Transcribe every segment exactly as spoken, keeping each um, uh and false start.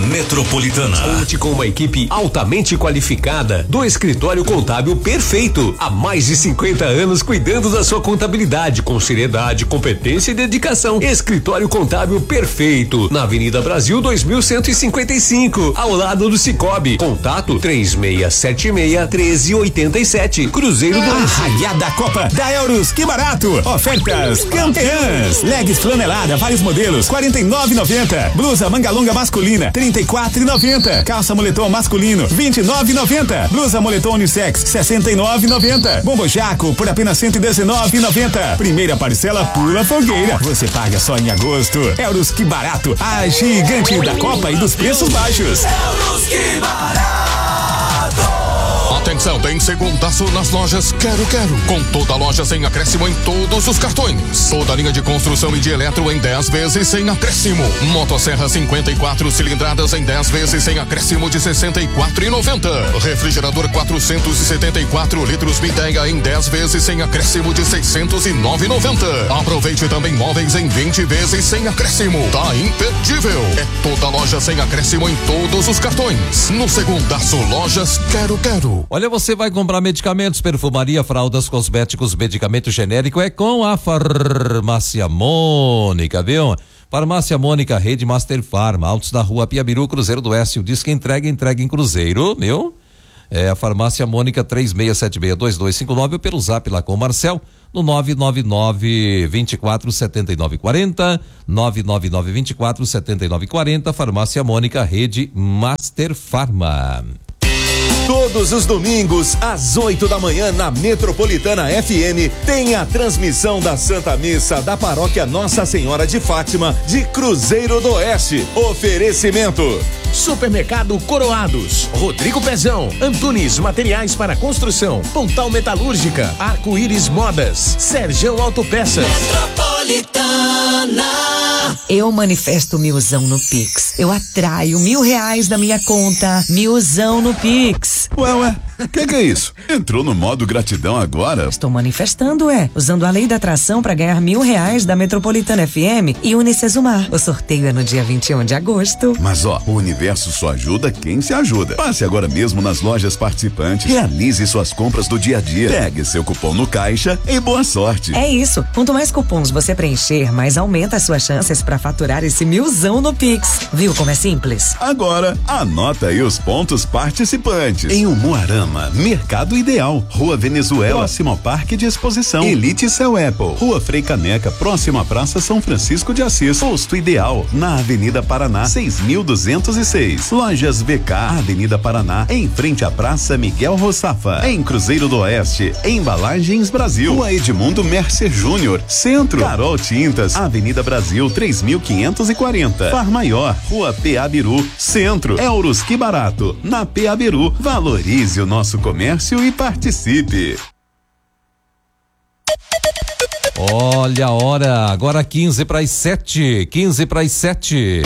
Metropolitana. Conte com uma equipe altamente qualificada do Escritório Contábil Perfeito. Há mais de cinquenta anos cuidando da sua contabilidade com seriedade, competência e dedicação. Escritório Contábil Perfeito, na Avenida Brasil dois mil cento e cinquenta e cinco, ao lado do Cicobi. Contato três seis sete seis, treze oitenta e sete. Cruzeiro do Arraiada da Copa da Euros, que barato! Ofertas campeãs. Leggings flanelada, vários modelos, quarenta e nove e noventa. Blusa manga longa masculina, trinta e quatro e noventa. Calça moletom masculino, vinte e nove e noventa. Blusa moletom unissex, sessenta e nove e noventa. Bombo jaco por apenas cento e dezenove e noventa. Primeira parcela pula fogueira. Você paga só em agosto. Euros, que barato! A gigante da Copa e dos preços baixos. Euros, que barato! Atenção, tem segundaço nas lojas Quero Quero. Com toda a loja sem acréscimo em todos os cartões. Toda a linha de construção e de eletro em dez vezes sem acréscimo. Motosserra cinquenta e quatro cilindradas em dez vezes sem acréscimo de sessenta e quatro e noventa. Refrigerador quatrocentos e setenta e quatro litros Midea em dez vezes sem acréscimo de seiscentos e nove e noventa. Aproveite também móveis em vinte vezes sem acréscimo. Tá imperdível. É toda a loja sem acréscimo em todos os cartões. No segundaço, lojas Quero Quero. Olha, você vai comprar medicamentos, perfumaria, fraldas, cosméticos, medicamento genérico, é com a Farmácia Mônica, viu? Farmácia Mônica, Rede Master Farma, Altos da Rua Piabiru, Cruzeiro do Oeste, o disco entrega, entrega em Cruzeiro, viu? É a Farmácia Mônica, três seis sete seis, dois dois cinco nove, ou pelo zap lá com o Marcel, no nove nove nove, vinte e quatro, setenta e nove quarenta, nove nove nove, vinte e quatro, setenta e nove quarenta, Farmácia Mônica, Rede Master Farma. Todos os domingos, às oito da manhã, na Metropolitana F M, tem a transmissão da Santa Missa da Paróquia Nossa Senhora de Fátima, de Cruzeiro do Oeste. Oferecimento: Supermercado Coroados, Rodrigo Pezão, Antunes Materiais para Construção, Pontal Metalúrgica, Arco-Íris Modas, Serjão Autopeças. Metropolitana. Eu manifesto milzão no Pix. Eu atraio mil reais da minha conta. Milzão no Pix. Ué, ué, o que, que é isso? Entrou no modo gratidão agora? Estou manifestando, é. Usando a lei da atração para ganhar mil reais da Metropolitana F M e Unicesumar. O sorteio é no dia vinte e um de agosto. Mas ó, o universo só ajuda quem se ajuda. Passe agora mesmo nas lojas participantes. Realize suas compras do dia a dia. Pegue seu cupom no caixa e boa sorte. É isso. Quanto mais cupons você preencher, mais aumenta as suas chances para faturar esse milzão no Pix. Viu como é simples? Agora, anota aí os pontos participantes. Em Umuarama, Mercado Ideal, Rua Venezuela, próximo ao Parque de Exposição. Elite Cell Apple, Rua Frei Caneca, próximo à Praça São Francisco de Assis. Posto Ideal, na Avenida Paraná, seis mil duzentos e seis. Lojas V K, Avenida Paraná, em frente à Praça Miguel Roçafa. Em Cruzeiro do Oeste, Embalagens Brasil. Rua Edmundo Mercer Júnior, Centro. Carol Tintas, Avenida Brasil, três mil quinhentos e quarenta. Far Maior, Rua Piabiru, Centro. Euros, que barato. Na Piabiru, valorize o nosso comércio e participe. Olha a hora, agora quinze para as sete, quinze para as sete.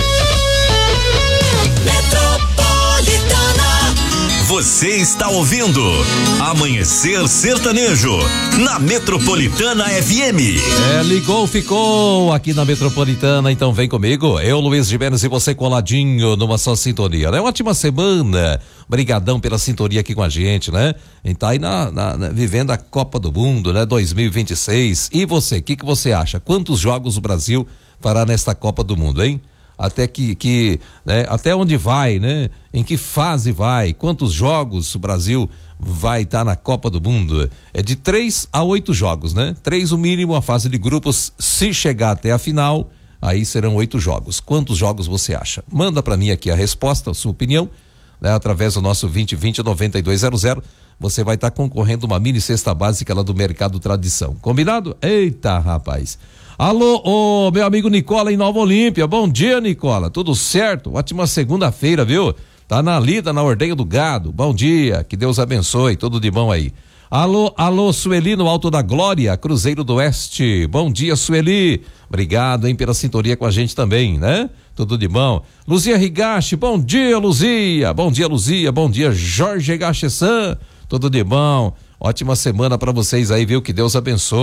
Você está ouvindo Amanhecer Sertanejo na Metropolitana F M. É, ligou, ficou aqui na Metropolitana, então vem comigo. Eu, Luiz Gimenez, e você coladinho numa só sintonia, né? Ótima semana, brigadão pela sintonia aqui com a gente, né? E tá aí na, na, na, vivendo a Copa do Mundo, né? dois mil e vinte e seis. E você, o que que você acha? Quantos jogos o Brasil fará nesta Copa do Mundo, hein? Até que, que né? Até onde vai, né? Em que fase vai? Quantos jogos o Brasil vai estar tá na Copa do Mundo? É de três a oito jogos, né? Três o mínimo, a fase de grupos. Se chegar até a final, aí serão oito jogos. Quantos jogos você acha? Manda para mim aqui a resposta, a sua opinião, né? Através do nosso vinte vinte, noventa e dois zero zero. Você vai estar tá concorrendo uma mini cesta básica lá do Mercado Tradição. Combinado? Eita, rapaz. Alô, ô, meu amigo Nicola em Nova Olímpia. Bom dia, Nicola. Tudo certo? Ótima segunda-feira, viu? Tá na lida, na ordenha do gado. Bom dia, que Deus abençoe. Tudo de bom aí. Alô, alô, Sueli no Alto da Glória, Cruzeiro do Oeste. Bom dia, Sueli. Obrigado, hein, pela sintonia com a gente também, né? Tudo de bom. Luzia Higashi, bom dia, Luzia. Bom dia, Luzia. Bom dia, Jorge Higashi-san. Tudo de bom. Ótima semana para vocês aí, viu? Que Deus abençoe.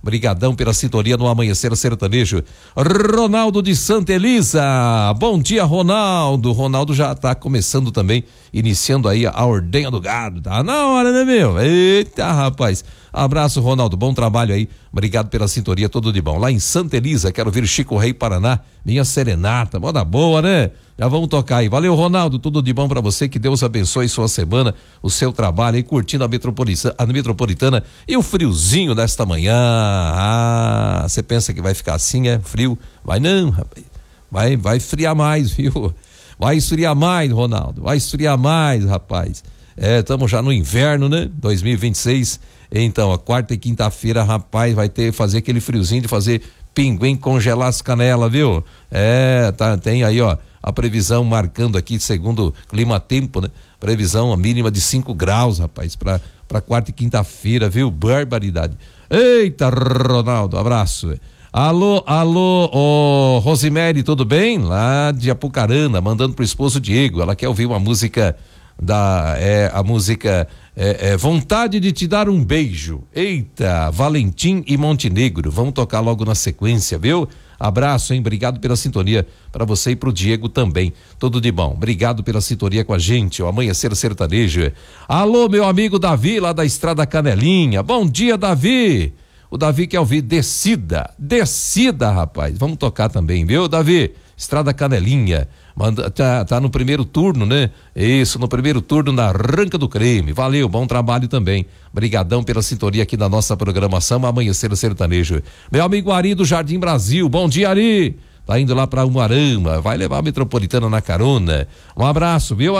Brigadão pela sintonia no Amanhecer Sertanejo. Ronaldo de Santa Elisa, bom dia, Ronaldo. Ronaldo já tá começando também, iniciando aí a ordenha do gado, tá na hora, né, meu? Eita, rapaz. Abraço, Ronaldo, bom trabalho aí, obrigado pela sintonia, tudo de bom. Lá em Santa Elisa, quero ver Chico Rei Paraná, minha serenata, moda boa, né? Já vamos tocar aí. Valeu, Ronaldo, tudo de bom pra você, que Deus abençoe sua semana, o seu trabalho aí, curtindo a metropolitana, a metropolitana e o friozinho desta manhã. Ah, você pensa que vai ficar assim, é? Frio? Vai não, rapaz. Vai, vai esfriar mais, viu? Vai esfriar mais, Ronaldo, vai esfriar mais, rapaz. É, estamos já no inverno, né? dois mil e vinte e seis. Então, a quarta e quinta-feira, rapaz, vai ter fazer aquele friozinho de fazer pinguim congelar as canelas, viu? É, tá, tem aí, ó, a previsão marcando aqui, segundo Clima Tempo, né? Previsão a mínima de cinco graus, rapaz, pra, pra quarta e quinta-feira, viu? Barbaridade. Eita, Ronaldo, abraço. Alô, alô, ô, Rosemary, tudo bem? Lá de Apucarana, mandando pro esposo Diego, ela quer ouvir uma música da, é, a música é, é, Vontade de Te Dar um Beijo. Eita, Valentim e Montenegro, vamos tocar logo na sequência, viu? Abraço, hein? Obrigado pela sintonia para você e pro Diego também. Tudo de bom. Obrigado pela sintonia com a gente. O Amanhecer Sertanejo. Alô, meu amigo Davi, lá da Estrada Canelinha. Bom dia, Davi. O Davi quer ouvir Descida. Descida, rapaz. Vamos tocar também, viu, Davi? Estrada Canelinha. Manda, tá, tá no primeiro turno, né? Isso, no primeiro turno na Ranca do Creme. Valeu, bom trabalho também. Brigadão pela sintonia aqui da nossa programação Amanhecer Sertanejo. Meu amigo Ari do Jardim Brasil, bom dia, Ari. Tá indo lá pra Umuarama, vai levar a metropolitana na carona. Um abraço, viu?